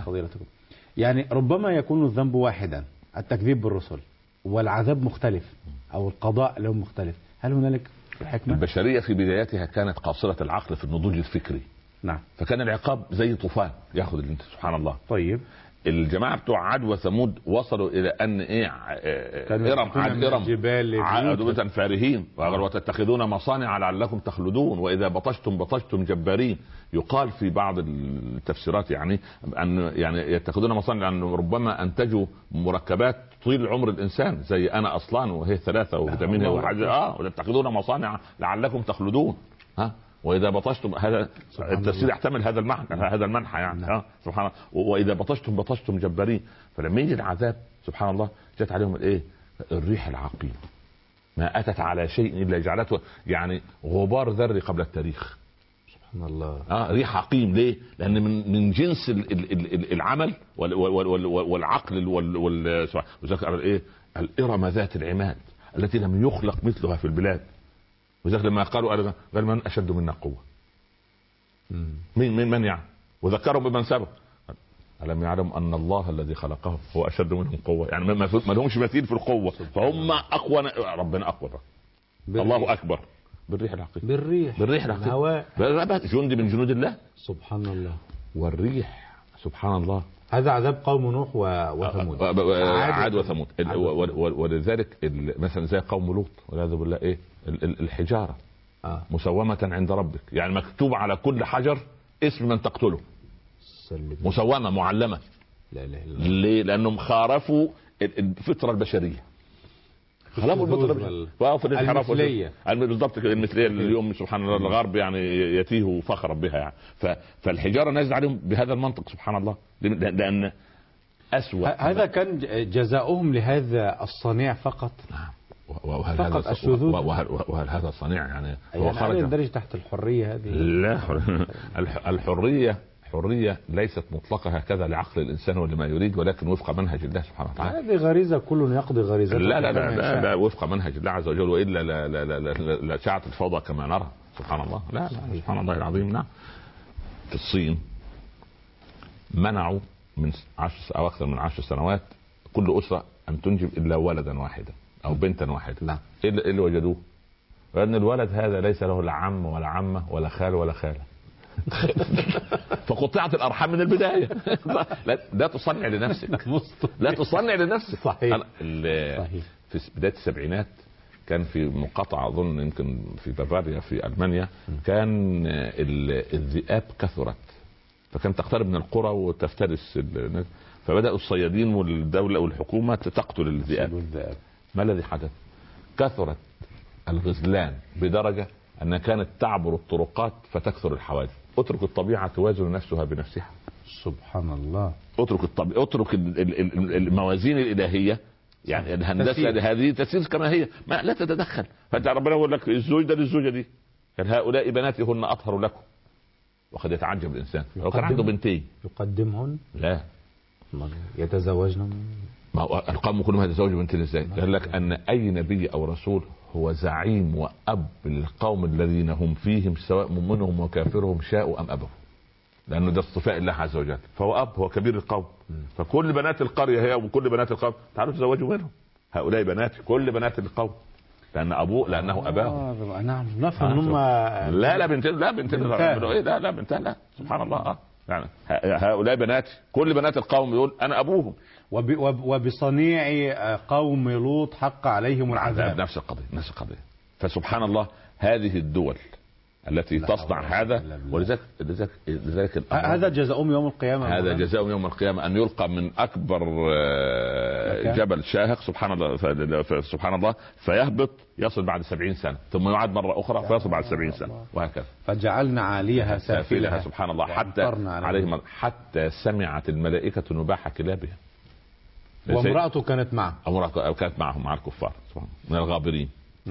فضيلتكم. يعني ربما يكون الذنب واحدا، التكذيب بالرسل، والعذاب مختلف أو القضاء له مختلف. هل هنالك حكمة؟ البشرية في بدايتها كانت قاصرة العقل في النضوج الفكري. نعم. فكان العقاب زي طوفان ياخذ سبحان الله. طيب الجماعة بتوع عاد وثمود وصلوا إلى أن إرم فارهين وتتخذون مصانع لعلكم تخلدون وإذا بطشتم جبارين. يقال في بعض التفسيرات يعني أن يتخذون مصانع لأن ربما أنتجوا مركبات طيل عمر الإنسان زي أنا أصلان وهي 3 وفيتامين وتتخذون مصانع لعلكم تخلدون. واذا بطشتم، هذا التفسير يحتمل هذا المنحى يعني. سبحان الله. واذا بطشتم جبارين. فلما يجي العذاب سبحان الله جت عليهم الريح العقيم، ما اتت على شيء الا جعلته يعني غبار ذري قبل التاريخ. سبحان الله. ريح عقيم. ليه؟ لان من جنس العمل والعقل وذكر الإرم ذات العماد التي لم يخلق مثلها في البلاد. وذلك لما قالوا من أشد منا قوة. من يعني؟ وذكروا بمن سبق. ألم يعلم أن الله الذي خلقهم هو أشد منهم قوة. يعني ما لهمش مثيل في القوة، فهم أقوى. ربنا أقوى. الله أكبر. بالريح العقيم. بالريح العقيم. الهواء. جند من جنود الله. سبحان الله. والريح سبحان الله. هذا عذاب قوم نوح وثمود. عاد وثمود. ولذلك مثلا زي قوم لوط والعياذ بالله الحجارة مسومة عند ربك. يعني مكتوب على كل حجر اسم من تقتله. مسومة معلمة. لا اله الا الله. ليه؟ لأنهم خالفوا الفطرة البشرية. خلافوا الفطرة المثلية. بالضبط المثلية. اليوم سبحان الله الغرب يعني يتيه فخرا بها يعني. فالحجارة نازل عليهم بهذا المنطق سبحان الله. لأن أسوأ هذا كان جزاؤهم لهذا الصنيع فقط. فقط الشذوذ. وهل هذا صنيع يعني هو خرج يندرج تحت الحرية هذه؟ لا. الحرية ليست مطلقة هكذا لعقل الإنسان ولما يريد، ولكن وفق منهج الله سبحانه وتعالى. هذه غريزة كل يقضي غريزته. لا وفق منهج الله عز وجل، وإلا لا شاعت الفوضى كما نرى سبحان الله. لا سبحان الله العظيم. نعم. في الصين منعوا من 10 أو أكثر من 10 سنوات كل أسرة أن تنجب إلا ولدا واحدا أو بنتا واحدة. نعم. اللي وجدوه لأن الولد هذا ليس له لا عم ولا عمة ولا خال ولا خالة. فقطعت الأرحام من البداية. لا تصنع لنفسك. لا تصنع لنفسك. صحيح. في بداية السبعينات كان في مقاطعة أظن يمكن في بافاريا في ألمانيا كان الذئاب كثرت، فكانت تقترب من القرى وتفترس فبدأوا الصيادين والدولة والحكومة تقتل الذئاب. ما الذي حدث؟ كثرت الغزلان بدرجة أنها كانت تعبر الطرقات فتكثر الحوادث. اترك الطبيعة توازن نفسها بنفسها. سبحان الله. اترك الموازين الإلهية يعني الهندسة هذه تسير كما هي، ما لا تتدخل. فانت ربنا يقول لك الزوج ده للزوجة دي كان هؤلاء بناتي هن أطهر لكم. وقد يتعجب الإنسان لو كان عنده بنتين يقدمهن. لا يتزوجن. ما هو القوم كلهم يتزوجوا بنتين ازاي؟ قال لك أن أي نبي أو رسول هو زعيم وأب للقوم الذين هم فيهم سواء منهم وكافرهم شاءوا أم أبوا، لأنه ده اصطفاء الله عز وجل. فهو أب، هو كبير القوم. فكل بنات القرية هي وكل بنات القوم تعالوا تزوجوا منهم، هؤلاء بناتي كل بنات القوم لأنه أباه. نعم نفهم هم. لا بنتين لا بنتين لا سبحان الله. يعني هؤلاء بناتي كل بنات القوم يقول أنا أبوهم. وبصنيع قوم لوط حق عليهم العذاب. نفس القضية. فسبحان الله هذه الدول التي تصنع هذا. ولذلك هذا جزاؤهم يوم القيامة. هذا جزاؤهم يوم القيامة أن يلقى من أكبر جبل شاهق سبحان الله فيهبط يصل بعد 70 سنة ثم يعاد مرة أخرى فيصل بعد 70 سنة وهكذا. فجعلنا عاليها سافلها سبحان الله حتى سمعت الملائكة نباح كلابها. وامرأته كانت معه. كانت معهم مع الكفار من الغابرين.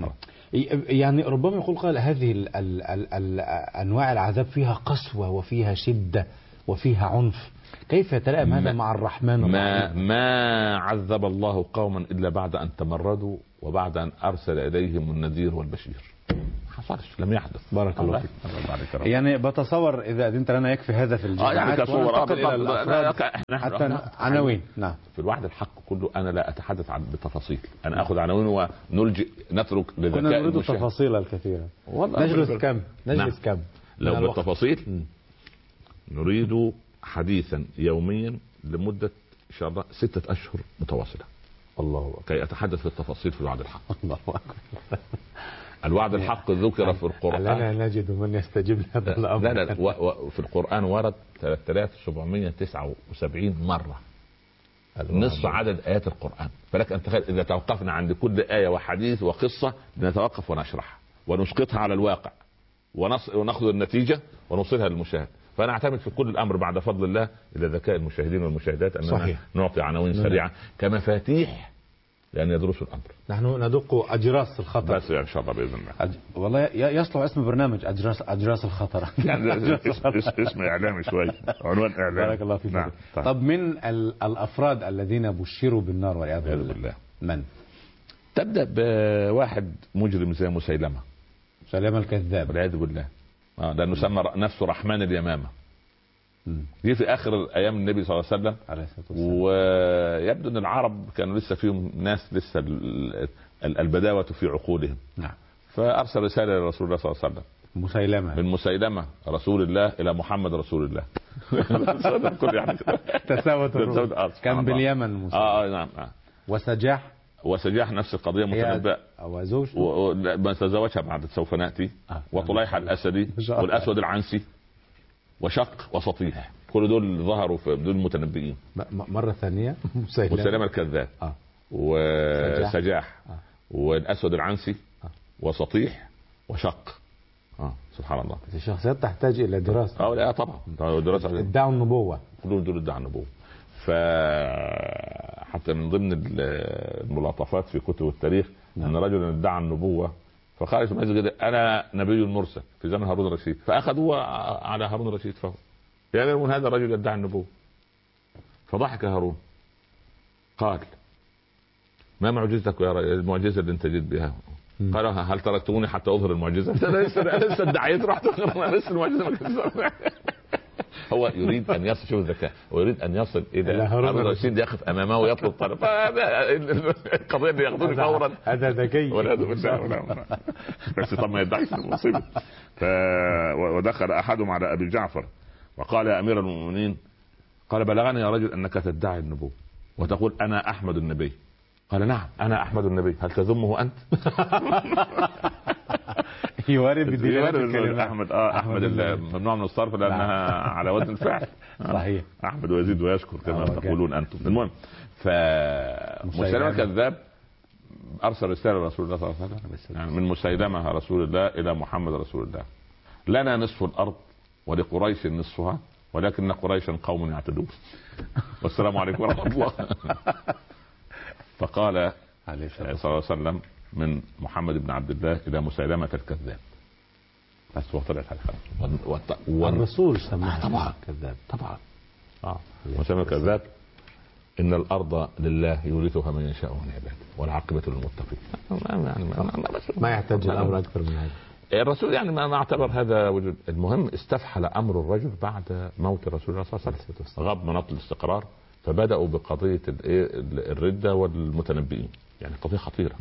يعني ربما يقول قال هذه أنواع العذاب فيها قسوة وفيها شدة وفيها عنف، كيف يتلائم هذا مع الرحمن ما عذب الله قوما إلا بعد أن تمردوا وبعد أن أرسل إليهم النذير والبشير. حصلش، لم يحدث. بارك الله فيك. يعني بتصور اذا اذنت لنا يكفي هذا في الجامعات وننتقل الى الافراد حتى عناوين. نعم. في الوعد الحق كله انا لا اتحدث عن بالتفاصيل، انا اخذ عناوين ونلجئ نترك لذكاء كنا نريد التفاصيل الكثيره. نجلس كم كم لو بالتفاصيل نريد حديثا يوميا لمده ان شاء الله 6 أشهر متواصله. الله أكبر. كي اتحدث في التفاصيل في الوعد الحق. الله أكبر. الوعد الحق ذكر في القرآن. لا نجد من يستجيب لهذا الأمر. لا في القرآن ورد 3779 مرة، نصف عدد آيات القرآن. فلك أن تخيل إذا توقفنا عند كل آية وحديث وقصة نتوقف ونشرحها ونسقطها على الواقع ونأخذ النتيجة ونوصلها للمشاهد. فأنا أعتمد في كل الأمر بعد فضل الله إلى ذكاء المشاهدين والمشاهدات أننا نعطي عناوين سريعة كمفاتيح لأن يدرسوا الأمر. نحن ندق أجراس الخطر بس إن شاء الله بإذن الله. والله يصلح اسم برنامج أجراس الخطر. يعني اسم إعلامي شوي، عنوان إعلامي. بارك الله فيك. نعم. طب من الأفراد الذين بشروا بالنار والعياذ بالله من؟ تبدأ بواحد مجرم زي مسيلمة الكذاب والعياذ بالله، لأنه سمى نفسه رحمن اليمامة. دي في اخر ايام النبي صلى الله عليه وسلم، ويبدو ان العرب كانوا لسه فيهم ناس لسه البداوة في عقولهم. نعم. فارسل رسالة لرسول الله صلى الله عليه وسلم من مسيلمة رسول الله الى محمد رسول الله. تساوت كان باليمن مسيلمة. نعم. وسجاح نفس القضية متنبأ ما تزوجها بعد سوف نأتي. وطليحة الأسدي والأسود العنسي وشق وسطيح، كل دول ظهروا في دول متنبئين. مرة ثانية مسيلمة الكذاب وسجاح والأسود العنسي وسطيح وشق. سبحان الله. الشخصيات تحتاج إلى دراسة. لا طبعا دراسة. ادعوا النبوة، كلهم دول ادعوا النبوة. فحتى من ضمن الملاطفات في كتب التاريخ أن رجلا ادعى النبوة فقال انا نبي مرسل في زمن هارون الرشيد، فاخذوا على هارون الرشيد فهو يعلمون هذا الرجل يدعي النبوة. فضحك هارون قال ما معجزتك يا المعجزة اللي انت جيت بها؟ قال هل تركتوني حتى اظهر المعجزة؟ انا لسه ادعيت رحت انا لسه المعجزة. هو يريد ان يصل، شوف الذكاء، ويريد ان يصل الى هارون الرشيد يقف امامه ويطلب طلب. القضيه اللي ياخذوني فورا. هذا ذكي والعياذ بالله. بس طب ما يدعيش المصيبه. ودخل احدهم على ابي جعفر وقال يا امير المؤمنين، قال بلغني يا رجل انك تدعي النبوة وتقول انا احمد النبي. قال نعم انا احمد النبي، هل تذمه انت؟ يوارد الكلمة. احمد ممنوع من الصرف لانها على وزن الفعل. صحيح. احمد ويزيد ويشكر كما تقولون انتم. المهم فمسيلمة الكذاب ارسل رسالة لرسول الله صلى الله عليه وسلم، يعني من مسيلمة رسول الله الى محمد رسول الله، لنا نصف الارض ولقريش نصفها ولكن قريشا قوم يعتدون. والسلام عليكم ورحمة الله. فقال صلى الله عليه وسلم من محمد بن عبد الله الى مسيلمة الكذاب. بس وطلعت الرسول سماه طبعا كذاب. طبعا مسيلمة الكذاب ان الارض لله يورثها من يشاء من عباده والعاقبة للمتقين. ما يحتاج الامر اكثر من هذا. الرسول يعني ما اعتبر هذا وجود. المهم استفحل امر الرجل بعد موت رسول الله صلى الله عليه وسلم، غاب مناط الاستقرار، فبدأوا بقضية الردة والمتنبئين، يعني قضية خطيرة.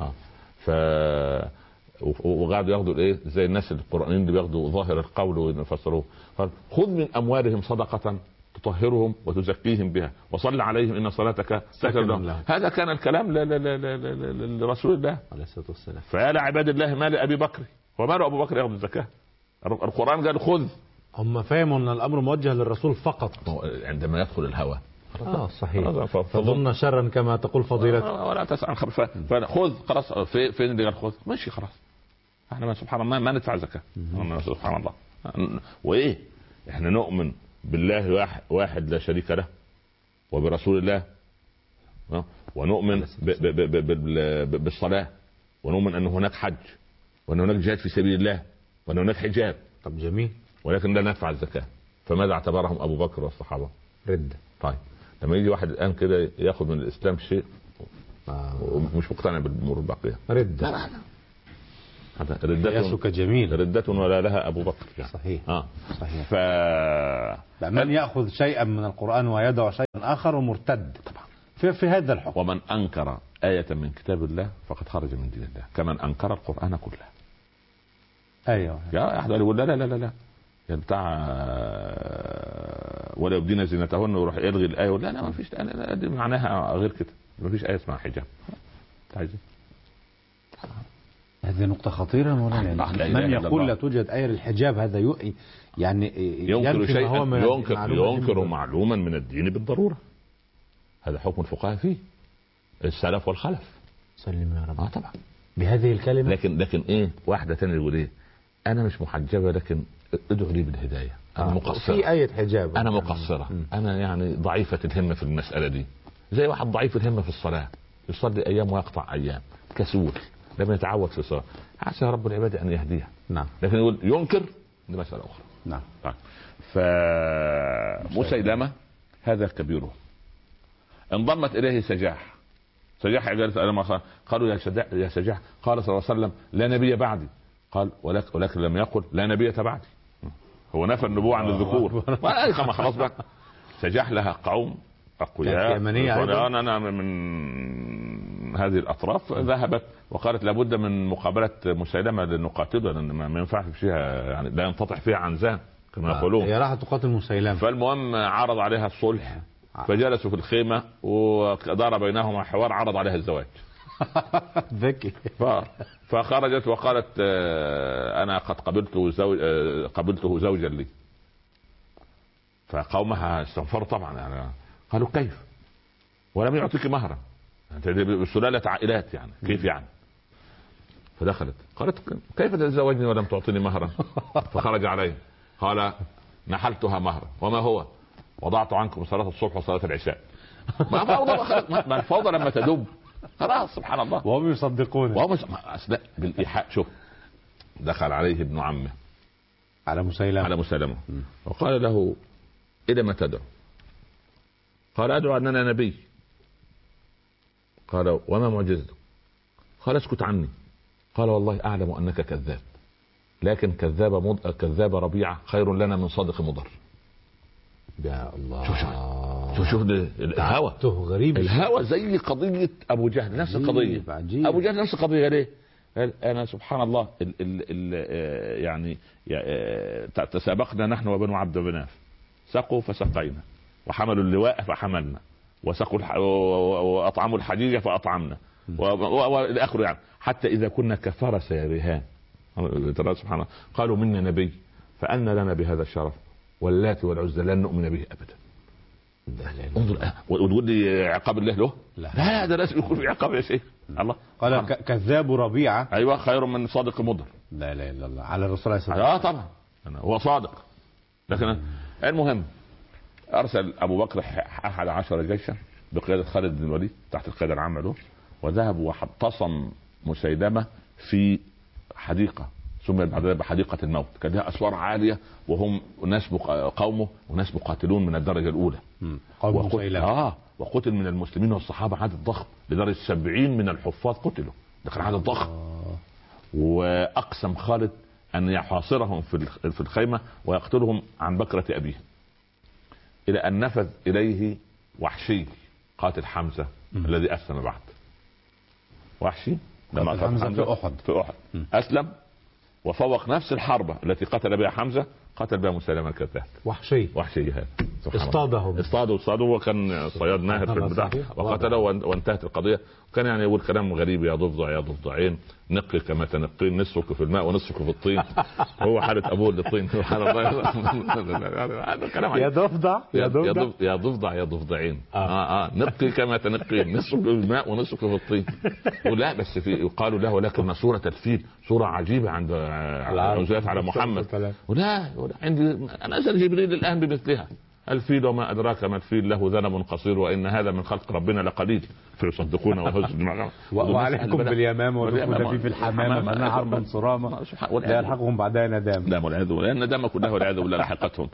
وقعدوا ياخذوا زي الناس القرآنيين اللي بياخذوا ظاهر القول ويفسروه. قال خذ من اموالهم صدقة تطهرهم وتزكيهم بها وصل عليهم ان صلاتك سكن لهم. هذا كان الكلام لرسول الله عليه الصلاة والسلام. فيا لعباد الله ما لأبي بكر وما له ابو بكر ياخذ الزكاة. القرآن قال خذ. هم فهموا ان الامر موجه للرسول فقط. عندما يدخل الهوى صحيح. فظن شرا كما تقول فضيلتك ولا تسأل خلفه. فخذ خلاص. فين اللي قال خذ؟ ماشي خلاص. احنا سبحان الله ما ندفع زكاة. سبحان الله. وايه احنا نؤمن بالله واحد لا شريك له وبرسول الله، ونؤمن بالصلاة، ونؤمن ان هناك حج، وان هناك جهاد في سبيل الله، وان هناك حجاب. طب جميل. ولكن لا ندفع الزكاة. فماذا اعتبرهم ابو بكر والصحابة؟ ردة. طيب لما يجي واحد الان كده ياخذ من الاسلام شيء ومش مقتنع بالامور الباقيه، ردة. لا. قياسك جميل. ردة ولا لها أبو بكر يعني. صحيح. صحيح. من يأخذ شيئا من القرآن ويدع شيئا آخر ومرتد طبعا في هذا الحكم. ومن أنكر آية من كتاب الله فقد خرج من دين الله كمن أنكر القرآن كله. أيوه يا أحد يقول لا لا لا لا يا بتاع ولا يبدين زينتهن ويروح يلغي الآية. لا ما فيش معناها غير كده. ما فيش آية اسمها حجاب. هذه نقطة خطيرة مولانا. من يقول لا توجد آية للحجاب هذا يعني ينكر شيئا ينكر معلوما من الدين بالضرورة. هذا حكم الفقهاء فيه السلف والخلف. سلم يا رب. طبعا بهذه الكلمة. لكن ايه واحدة تانية يقول ايه انا مش محجبة لكن ادعو لي بالهداية. انا مقصرة في آية حجاب. انا مقصرة. انا يعني ضعيفة الهمة في المسألة دي. زي واحد ضعيف الهمة في الصلاة يصلي ايام ويقطع ايام كسول لم يتعود في الصلاة. عسى رب العباد ان يهديها. نعم. لكن يقول ينكر دي مسألة اخرى. نعم. فمسيلمة هذا كبيره. انضمت اليه سجاح قالوا يا سجاح قال صلى الله عليه وسلم لا نبي بعدي. قال ولكن لم يقل لا نبي بعدي. هو نفى النبوة عن الذكور. خلاص بقى. سجاح لها قوم أقوياء. أنا من هذه الأطراف ذهبت وقالت لابد من مقابلة مسيلمة لنقاتله لأن ما ينفعش فيها يعني لا ينتطع فيها عنزان كما يقولون. هي راحت تقاتل مسيلمة. فالمهم عرض عليها الصلح فجلسوا في الخيمة ودار بينهما حوار عرض عليها الزواج. ذكي. فخرجت وقالت أنا قد قبلته زوجا لي. فقومها استنفروا طبعا يعني قالوا كيف ولم يعطيك مهرا سلالة عائلات يعني كيف يعني. فدخلت قالت كيف تتزوجني ولم تعطيني مهرا. فخرج عليه قال نحلتها مهرا وما هو وضعت عنكم صلاة الصبح وصلاة العشاء. ما فوضى ما الفوضى لما تدب خلاص سبحان الله. وهم يصدقون وهم بالإيحاء. شوف دخل عليه ابن عمه على مسيلمة وقال له إلى ما تدعو؟ قال أدعو أننا نبي. قال وما معجزتك؟ قال اسكت عني. قال والله أعلم أنك كذاب لكن كذاب ربيعة خير لنا من صادق مضر. يا الله. شوف الهوى غريب. الهوى زي قضية أبو جهل نفس القضية. أبو جهل نفس القضية. ليه؟ أنا سبحان الله يعني تسابقنا نحن وبنو عبد مناف سقوا فسقينا وحملوا اللواء فحملنا وسقوا وأطعموا الحجيجة فأطعمنا والآخر يعني حتى إذا كنا كفرس يا رهان. ترى سبحان الله قالوا منا نبي فأن لنا بهذا الشرف واللات والعزى لن نؤمن به أبدا. انظر وتقول لي عقاب الله له؟ لا ده لازم يكون في عقاب يا شيخ. الله قال كذاب ربيعة ايوه خير من صادق مضر. لا اله الا الله على الرسول عليه الصلاه والسلام. طبعا هو صادق. لكن المهم ارسل ابو بكر 11 جيشا بقياده خالد بن الوليد تحت القياده العامه له وذهبوا واعتصم مسيلمة في حديقه سميت بعد ذلك بحديقه الموت. كان لها اسوار عاليه وهم ناس قومه وناس مقاتلون من الدرجه الاولى. وقتل من المسلمين والصحابه عدد ضخم لدرجه 70 من الحفاظ قتلوا. ده كان عدد ضخم. واقسم خالد ان يحاصرهم في الخيمه ويقتلهم عن بكره ابيه الى ان نفذ اليه وحشي قاتل حمزه الذي اسلم بعد. وحشي لما قتل حمزه في احد اسلم وفوق نفس الحربة التي قتل بها حمزة قتل بها مسيلمة الكذاب. وحشي هذا اصطاده وكان صياد ماهر في البدع وقتله وانتهت القضية. كان يعني يقول كلام غريب يا ضفدع يا ضفدعين نقي كما تنقين نصفك في الماء ونصفك في الطين. هو حالة أبوه للطين سبحان الله. هذا كلام يا ضفدع يا ضفدع يا ضفدعين نقي كما تنقين نصفك في الماء ونصفك في الطين. ولا بس يقال له ولكن سورة الفيل سورة عجيبة عند عزيات على محمد. ولا عندي نزل جبريل الآن بمثلها الفيل وما أدراك ما الفيل له ذنب قصير وإن هذا من خلق ربنا لقليل فيصدقون وهزم وعليكم باليمامة ودخول في الحمامة فأنا حرب صرامة لا يلحقهم بعدها ندام. لا لأن الندامة كلها والعياذ بالله لحقتهم.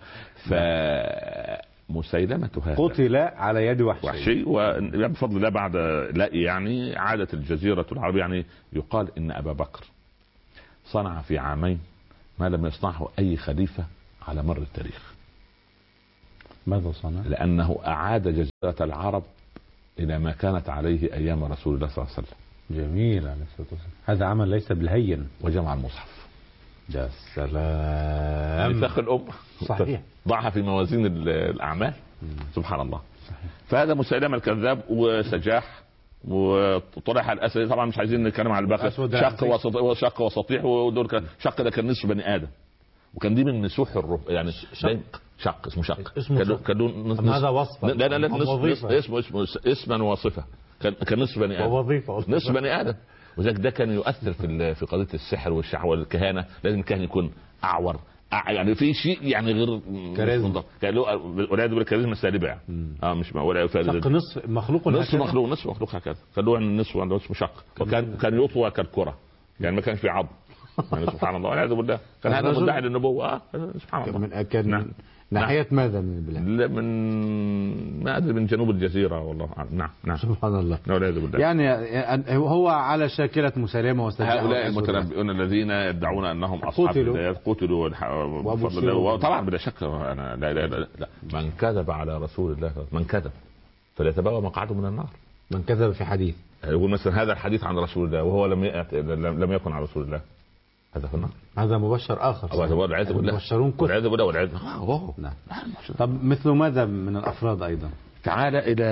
فمسيلمة هذا قتل على يد وحشي وبفضل الله بعد لا يعني عادت الجزيرة العربية يعني يقال إن أبا بكر صنع في عامين ما لم يصنعه أي خليفة على مر التاريخ. ماذا صنع؟ لأنه أعاد جزيرة العرب إلى ما كانت عليه أيام رسول الله صلى الله عليه وسلم. جميل عليه الصلاة والسلام. هذا عمل ليس بالهين. وجمع المصحف. يا سلام. ميثاق الأمة. صحيح. ضعها في موازين الأعمال. سبحان الله. فهذا مسيلمة الكذاب وسجاح وطلح الاسد. طبعا مش عايزين نتكلم على الباقي. شق وسطيح ودول شق ده كان نصف بني ادم، وكان دي من نسوح يعني شق اسمه شق كان هذا وصف. لا اسمه اسما وصفه. كان نصف بني ادم ووظيفه نصف بني ادم. وذلك ده كان يؤثر في قضيه السحر والشعوذه والكهانه. لازم الكاهن يكون اعور، يعني في شيء يعني غير كاريزما. كان له ولاد بالكاريزما السالبه يعني. مش ولا شق نصف مخلوق نصف مخلوق هكذا. خلوه عن النصف عنده اسمه شق. وكان يطوى كالكره، يعني ما كانش في عظم. يعني سبحان الله والعياذ بالله. كان هذا مدعي للنبوه. سبحان الله. كان ناحيه ماذا من البلاد؟ ما ادري من جنوب الجزيره والله. نعم سبحان الله والعياذ بالله. يعني هو على شاكله مسيلمة وسجاح. هؤلاء المتنبئون الذين يدعون انهم اصحاب الهدايات قتلوا طبعا بلا شك. انا لا من كذب على رسول الله، من كذب فليتبوأ مقعده من النار. من كذب في حديث، يقول مثلا هذا الحديث عن رسول الله وهو لم يكن عن رسول الله، هذا في النار. هذا مبشر اخر. والعياذ بالله. مبشرون كثر. والعياذ بالله والعياذ. نعم. طب مثل ماذا من الافراد ايضا؟ تعال الى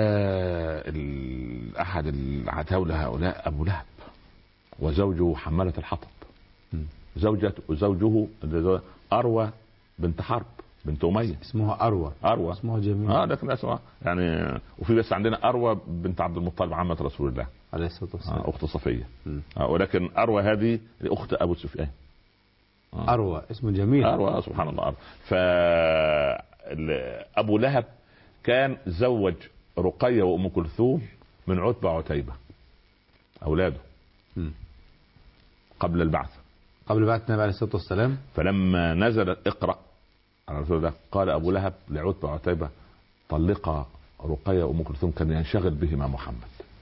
احد هؤلاء ابو لهب وزوجه حمالة الحطب. زوجه اروى بنت حرب بنت اميه. اسمها اروى. اسمها جميل. لكن اسمها يعني. وفي بس عندنا اروى بنت عبد المطلب عمة رسول الله عليه الصلاه والسلام. اخت صفيه. ولكن اروى هذه اخت ابو سفيان. اروى اسم جميل. اروى سبحان الله. فابو لهب كان زوج رقية وام كلثوم من عتبة وعتيبة اولاده قبل البعث النبي عليه الصلاه والسلام. فلما نزل اقرأ على رسول الله قال ابو لهب لعتبة وعتيبة طلقا رقية وام كلثوم كان ينشغل بهما محمد.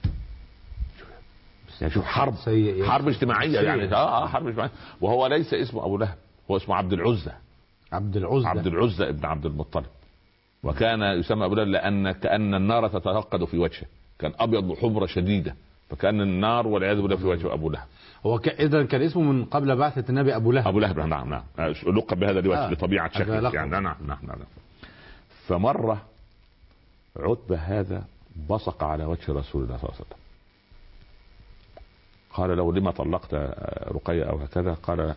يعني شوف حرب اجتماعية يعني. حرب اجتماعية. وهو ليس اسمه ابو لهب، هو اسمه عبد العزة ابن عبد المطلب. وكان يسمى ابو لهب لان كأن النار تتوقد في وجهه، كان ابيض وحمرة شديدة، فكان النار والعياذ بالله في وجه ابو لهب. هو اذا كان اسمه من قبل بعثة النبي ابو لهب. نعم. لقب بهذا لطبيعة شكله يعني. نعم. فمرة عتبة هذا بصق على وجه رسول الله صلى الله عليه وسلم. قال له لما طلقت رقية او هكذا؟ قال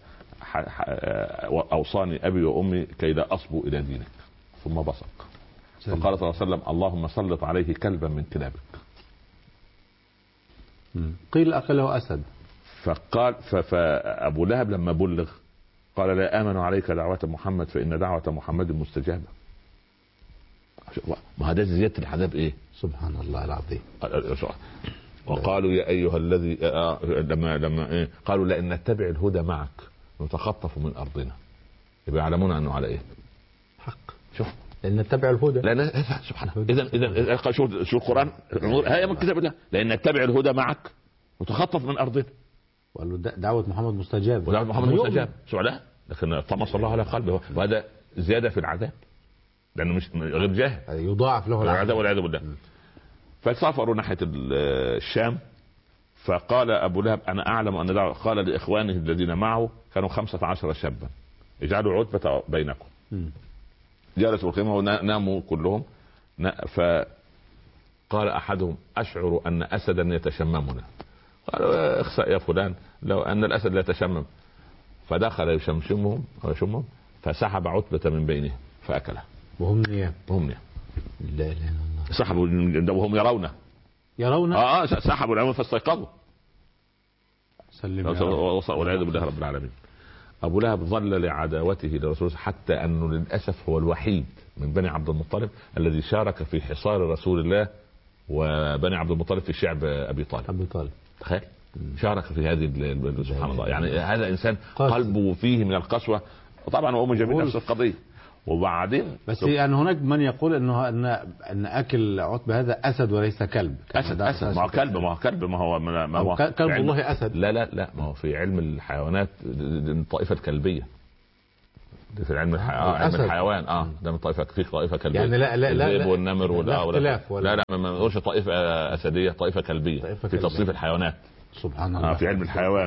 اوصاني ابي وامي كي لا اصبو الى دينك. ثم بصق. فقال صلى الله عليه وسلم اللهم سلط عليه كلبا من كلابك. قيل اكله اسد. فقال فابو لهب لما بلغ قال لا امن عليك دعوة محمد فان دعوة محمد مستجابة. ما هذا زيادة العذاب ايه؟ سبحان الله العظيم. وقالوا يا ايها الذي لما قالوا لئن نتبع الهدى معك نتخطف من ارضنا. يبقى يعلمون انه على ايه؟ حق. شوف لأن نتبع الهدى. لا سبحان الله. اذا شو القرآن هي من كتاب الله. لأن نتبع الهدى معك وتخطف من ارضنا. وقال له دعوة محمد مستجاب. ودعوة محمد مستجاب. سؤال لكن طمس الله على قلبه. وهذا زيادة في العذاب لأنه مش غير جاهل. يضاعف له العذاب والعياذ بالله. فسافروا ناحية الشام. فقال أبو لهب أنا أعلم أن دعوة. قال لإخوانه الذين معه كانوا 15 شابا اجعلوا عتبة بينكم. جلسوا الخيمة وناموا كلهم. فقال أحدهم أشعر أن أسدا يتشممنا. قالوا اخسأ يا فلان لو أن الأسد لا يتشمم. فدخل يشمشمهم فسحب عتبة من بينهم فأكله وهم نيام. لا إله إلا الله. سحبوا وهم يرون سحبوا العلم فاستيقظوا. والعياذ بالله رب العالمين. أبو لهب ظل لعداوته لرسول الله حتى أنه للأسف هو الوحيد من بني عبد المطلب الذي شارك في حصار رسول الله وبني عبد المطلب في شعب أبي طالب. تخيل شارك في هذه سبحان الله. يعني هذا إنسان قلبه فيه من القسوة. وطبعا هو جميل نفس القضية. وبعدين بس يعني هناك من يقول انه ان اكل عتبة هذا اسد وليس كلب. اسد ما هو كلب، ما هو كلب الله اسد. لا ما هو في علم الحيوانات الطائفه الكلبيه، في علم علم الحيوان ده من طائفه، في طائفه كلبيه يعني لا الذئب والنمر لا ما نقولش طائفه اسديه، طائفه كلبيه في تصنيف الحيوانات. سبحان الله. في علم الحيوان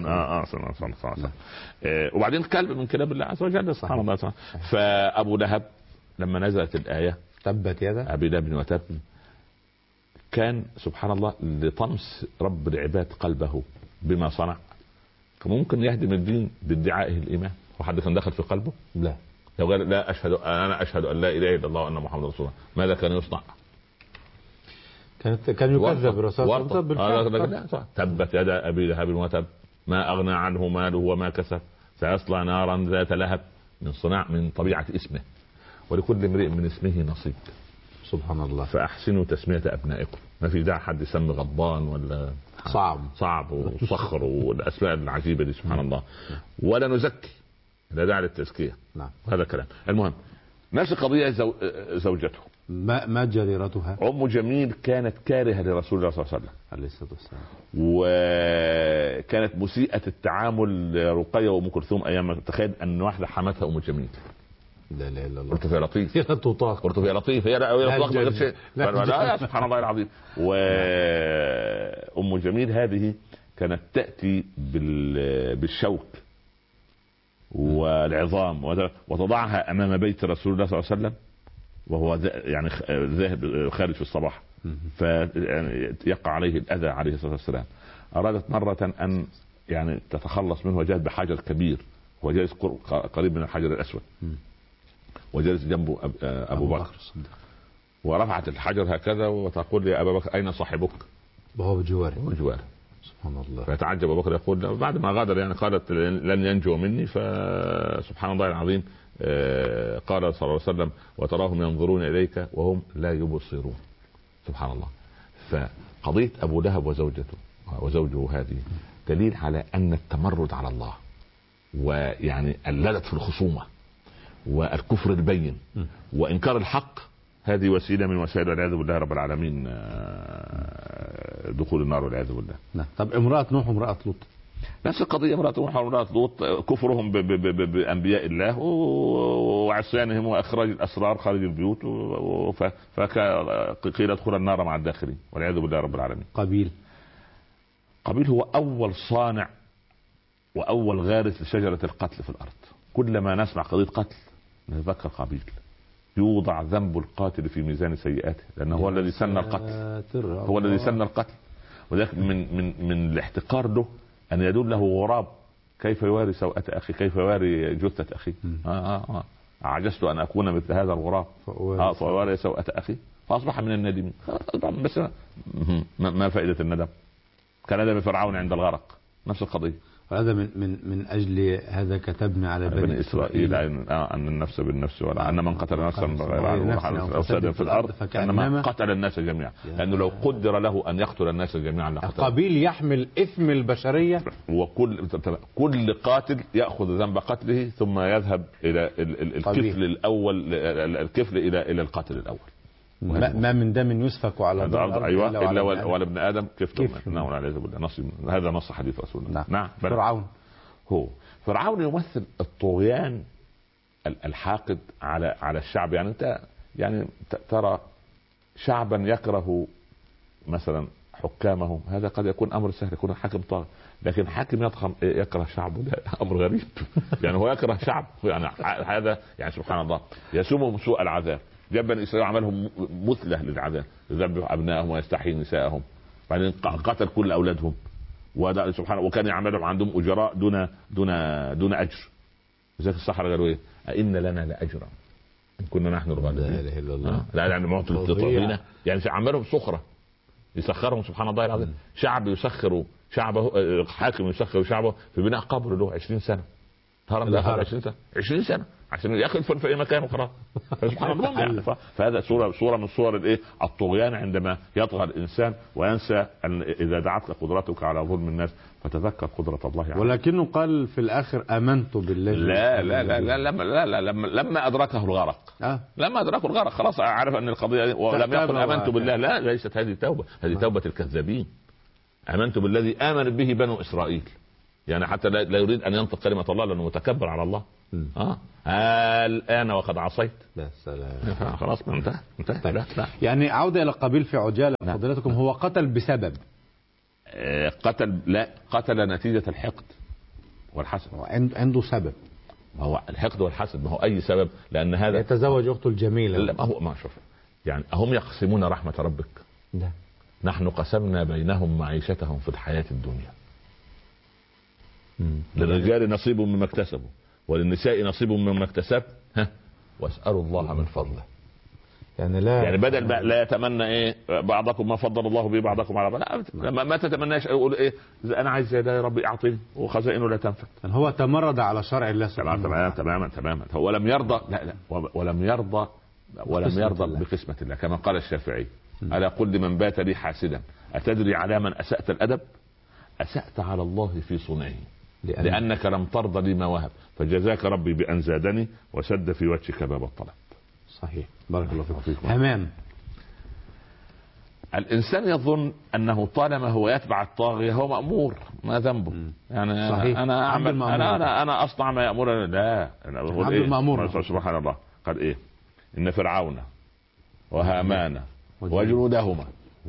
وبعدين كلب من كلاب الله عز وجل سبحان الله. فابو لهب لما نزلت الايه تبت يدا ابي لهب وتب، كان سبحان الله لطمس رب العباد قلبه بما صنع، كان ممكن يهدم الدين بادعائه الايمان، وحد كان دخل في قلبه؟ لا. لو قال لا اشهد ان لا اله الا الله وان محمد رسول الله، ماذا كان يصنع؟ كان يكذب الرسول تبت يدا ابي لهب وتب ما اغنى عنه ماله وما كسب سيصلى نارا ذات لهب، من طبيعه اسمه، ولكل امرئ من اسمه نصيب. سبحان الله. فاحسنوا تسميه ابنائكم، ما في داعي حد يسمي غضبان ولا صعب وصخر والاسماء العجيبه دي سبحان الله، ولا نزكي، لا داعي للتزكيه. نعم. هذا كلام. المهم نفس القضيه زوجته ما جريرتها؟ ام جميل كانت كارهه لرسول الله صلى الله عليه وسلم عليه الصلاه والسلام، وكانت مسيئه التعامل. رقيه وام كلثوم ايام تخيل ان واحده حمتها ام جميل، لا اله الا الله، قلت فيها لطيف، قلت فيها لطيف، هي لا تطاق غير شيء. لا سبحان الله العظيم. وام جميل هذه كانت تاتي بالشوك والعظام وتضعها امام بيت رسول الله صلى الله عليه وسلم وهو يعني ذاهب خارج في الصباح، فيقع عليه الاذى عليه الصلاه والسلام. ارادت مره ان يعني تتخلص منه، وجاءت بحجر كبير وجالس قريب من الحجر الاسود، وجالس جنبه ابو بكر، ورفعت الحجر هكذا وتقول يا ابا بكر اين صاحبك؟ وهو بجواره. سبحان الله. فيتعجب ابو بكر يقول بعد ما غادر يعني قالت لن ينجو مني، فسبحان الله العظيم قال صلى الله عليه وسلم وتراهم ينظرون اليك وهم لا يبصرون. سبحان الله. فقضيه ابو لهب وزوجه هذه دليل على ان التمرد على الله ويعني اللدد في الخصومه والكفر البين وانكار الحق هذه وسيله من وسائل والعياذ بالله رب العالمين دخول النار والعياذ بالله. نعم. طب امراه نوح وامراه لوط نفس القضيه، امراه نوح وامراه لوط كفرهم بانبياء الله وعصيانهم واخراج الاسرار خارج البيوت، فقيل ادخل النار مع الداخلين والعياذ بالله رب العالمين. قابيل هو اول صانع واول غارس لشجره القتل في الارض. كلما نسمع قضيه قتل نتذكر قابيل، يوضع ذنب القاتل في ميزان سيئاته لانه هو الذي سن القتل، هو الذي سن القتل. وذلك من الاحتقار له ان يدله غراب كيف يواري سوءة اخي، كيف يواري جثة اخي. عجزت ان اكون مثل هذا الغراب فواري سوءة اخي فاصبح من النادمين. بس ما فائدة الندم؟ كندم فرعون عند الغرق، نفس القضية. وهذا من اجل هذا كتبنا على بني اسرائيل ان النفس بالنفس ولا ان من قتل نفسا بغير او فساد في الارض فكانما قتل الناس جميعا، لانه لو قدر له ان يقتل الناس جميعا لقتل. قابيل يحمل اثم البشريه، وكل قاتل ياخذ ذنب قتله ثم يذهب الى الكفل الاول، الكفل الى القاتل الاول. ما من دم يسفك على الارض ايوه الا ولا ابن ادم كفل. نعم والعياذ بالله. هذا نص حديث رسول الله. نعم. فرعون يمثل الطغيان الحاقد على الشعب. يعني انت يعني ترى شعبا يكره مثلا حكامهم، هذا قد يكون امر سهل، يكون حاكم طاغي، لكن حاكم يكره شعبه ده امر غريب. يعني هو يكره شعب، يعني هذا يعني سبحان الله يسومهم سوء العذاب. جاب بني اسرائيل عملهم مثله للعذاب، يذبح ابنائهم ويستحيي نساءهم، بعدين قتل كل اولادهم، وهذا سبحانه. وكان يعملهم عندهم اجراء دون اجر. لذلك الصحراء قالوا ايه؟ أئن لنا لاجرا ان كنا نحن الغالبين. لا اله الا الله. لا يعني معطي للطغينه، يعني عملهم سخره، يسخرهم سبحان الله العظيم. شعب يسخر شعبه، حاكم يسخر شعبه في بناء قبر له 20 سنه الهرم ده 20 سنه عشان ياخذ في اي مكان وخلاص. سبحان الله يعني. فهذا صوره من صور الايه الطغيان، عندما يطغى الانسان وينسى ان اذا دعتك قدرتك على ظلم الناس فتذكر قدره الله عليك. ولكنه قال في الاخر امنت بالله. لا لما ادركه الغرق. لما ادركه الغرق خلاص عرف ان القضيه ولم يقل امنت بالله. لا، ليست هذه توبه، هذه توبه الكذابين. امنت بالذي امن به بنو اسرائيل، يعني حتى لا يريد ان ينطق كلمه الله لانه متكبر على الله. الان وقد عصيت. لا سلام. خلاص انتهى. طيب. لا. يعني عوده الى قابيل في عجاله فضيلتكم، هو قتل بسبب قتل نتيجه الحقد والحسد. عنده سبب. ما هو الحقد والحسد، ما هو اي سبب، لان هذا يتزوج اخته الجميله. لا، ما شوف يعني هم يقسمون رحمه ربك. لا. نحن قسمنا بينهم معيشتهم في الحياه الدنيا. للرجال نصيب مما اكتسبوا وللنساء نصيب مما اكتسب، واسألوا الله من فضله. يعني بدل لا يتمنى بعضكم ما فضل الله به بعضكم على بعض. لا، ما تتمناش اقول انا عايز زي ده يا ربي اعطيني وخزائنه لا تنفد. هو تمرد على شرع الله سبحانه. تماما. هو لم يرضى. لا ولم يرضى بقسمة الله، كما قال الشافعي: ألا قل لمن بات لي حاسدا أتدري على من أسأت الأدب؟ أسأت على الله في صنعه، لأنك لم ترضى لي ما وهب، فجزاك ربي بأن زادني وسد في وجهك باب الطلب. صحيح. بارك الله فيك. تمام. الإنسان يظن أنه طالما هو يتبع الطاغية هو مأمور، ما ذنبه؟ يعني صحيح. أنا أعمل أنا أصنع ما يأمرني. لا، أنا أقول المأمور. سبحان الله قال إن فرعون وهامان وجنودهما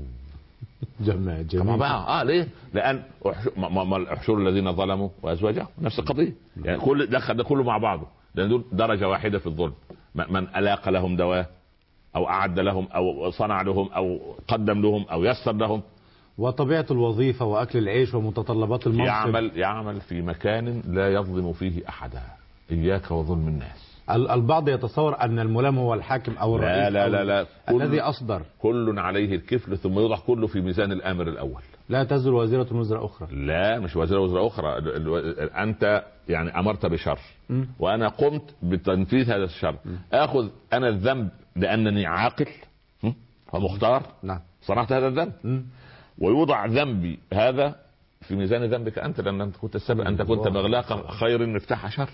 جميع بقى. ليه؟ لان احشروا الذين ظلموا وازواجهم، نفس القضيه. يعني كل ده كله مع بعضه، لان دول درجه واحده في الظلم. من الاق لهم دواء او اعد لهم او صنع لهم او قدم لهم او يسر لهم. وطبيعه الوظيفه واكل العيش ومتطلبات المنصب. يعمل في مكان لا يظلم فيه احدا. اياك وظلم الناس. البعض يتصور ان الملام هو الحاكم او الرئيس. لا. الذي اصدر. كل عليه الكفل ثم يوضع كله في ميزان الامر الاول. لا تزر وزيرة وزر اخرى. لا، مش وزيرة اخرى. انت يعني امرت بشر وانا قمت بتنفيذ هذا الشر. اخذ انا الذنب لانني عاقل ومختار. نعم. صنعت هذا الذنب. ويوضع ذنبي هذا في ميزان ذنبك انت، لان انت كنت السبب. انت كنت مغلاق خير مفتاح شر.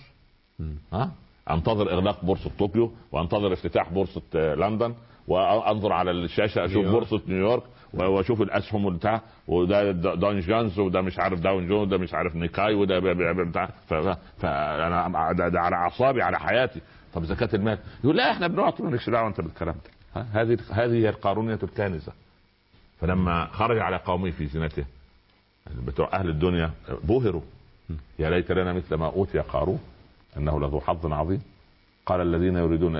انتظر اغلاق بورصه طوكيو، وانتظر افتتاح بورصه لندن، وانظر على الشاشه اشوف بورصه نيويورك واشوف الاسهم بتاع، وده داون جونز، وده مش عارف داون جونز، ده مش عارف نيكاي، وده بتاع. فانا ده على اعصابي على حياتي. طب زكاه المال يقول لا احنا بنعطي، مالكش دعوه انت بالكلام ده. هذه هي القارونيه الكانزه. فلما خرج على قومه في زينته بتوع اهل الدنيا بوهروا: يا ليت لنا مثل ما اوتي قارون انه لذو حظ عظيم. قال الذين يريدون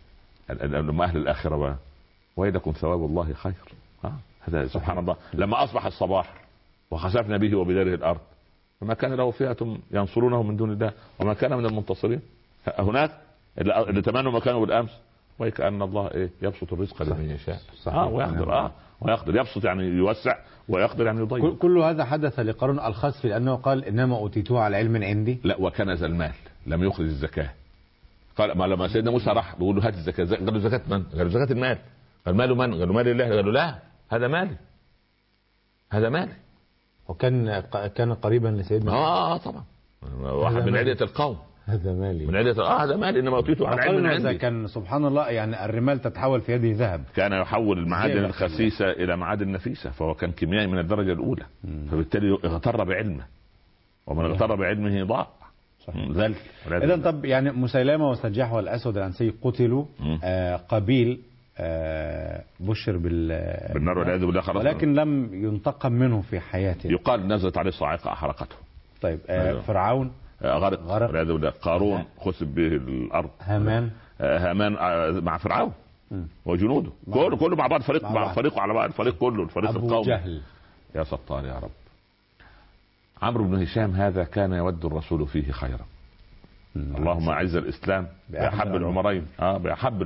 اهل الاخره بقى: ويلكم ثواب الله خير. هذا سبحان الله. لما اصبح الصباح وخسفنا به وبداره الارض فما كان له فئة ينصرونه من دون الله وما كان من المنتصرين. هناك اللي تمنوا مكانه بالامس، وكأن الله يبسط الرزق لمن يشاء ويقدر. ويقدر يبسط يعني يوسع، ويقدر يعني يضيق. كل هذا حدث لقارون الخسف لانه قال انما اوتيتوه على علم عندي. لا، وكنز المال، لم يخرج الزكاه. قال ما لما سيدنا موسى راح بيقول له هات الزكاه، قالوا زكاه من؟ قالوا زكاه المال. قال ماله من؟ قالوا مال الله. قالوا لا، هذا مالي، هذا مالي. وكان قريبا لسيدنا طبعا واحد من عدة القوم. هذا مالي من عدة هذا مالي انما اوتيته على علم عندي. كان سبحان الله يعني الرمال تتحول في يده ذهب. كان يحول المعادن الخسيسه الى معادن نفيسه، فهو كان كيميائي من الدرجه الاولى. فبالتالي اغتر بعلمه، ومن اغتر بعلمه ضاع ذل. اذا طب يعني مسيلمة والسجاح والاسود العنسي قتلوا. قابيل بشر بالنار والعياذ بالله، ولكن لم ينتقم منه في حياته. يقال نزلت عليه صاعقه احرقته. طيب فرعون غرق والعياذ بالله. قارون خسف به الارض. هامان مع فرعون وجنوده كله مع بعض، فريق مع فريق على بعض، الفريق كله، الفريق القومي. أبو جهل. يا ستار يا رب. عمرو بن هشام هذا كان يود الرسول فيه خيرا. اللهم اعز الاسلام باحب العمرين. باحب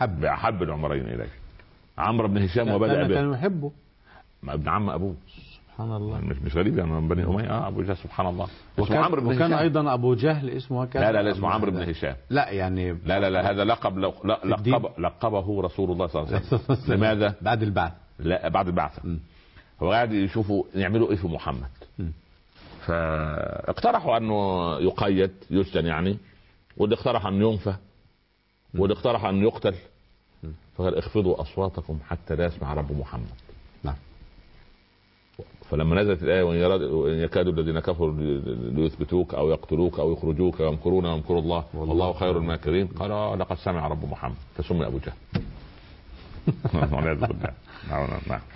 العمرين اليك. عمرو بن هشام وبدأ به. كان يحبه ابن عم ابوه. سبحان الله. مش غريب يعني من بني اميه. ابو جهل سبحان الله. اسمه عمرو بن وكان هشام. ايضا ابو جهل اسمه هكذا. لا اسمه عمرو بن هشام. لا يعني لا هذا لقب لقبه رسول الله صلى الله عليه وسلم. لماذا؟ بعد البعث. لا بعد البعث. هو قاعد يشوفوا يعملوا ايه في محمد. فاقترحوا انه يقيد يسجن يعني، واللي اقترح ان ينفى، واللي اقترح ان يقتل. فقال اخفضوا اصواتكم حتى لا يسمع رب محمد. نعم. فلما نزلت الايه وان يكاد الذين كفروا ليثبتوك او يقتلوك او يخرجوك ويمكرون ويمكر الله والله خير الماكرين، قال لقد سمع رب محمد، فسمي ابو جهل. نعم.